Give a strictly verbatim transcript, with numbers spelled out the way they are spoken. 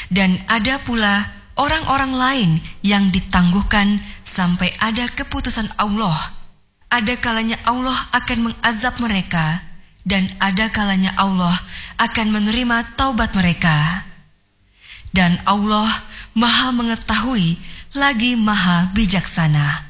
Dan ada pula orang-orang lain yang ditangguhkan sampai ada keputusan Allah. Ada kalanya Allah akan mengazab mereka, dan ada kalanya Allah akan menerima taubat mereka. Dan Allah Maha mengetahui lagi Maha bijaksana.